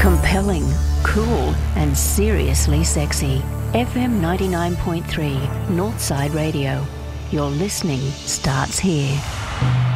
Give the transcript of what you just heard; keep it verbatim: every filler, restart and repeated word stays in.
Compelling, cool and seriously sexy. F M ninety-nine point three, Northside Radio. Your listening starts here.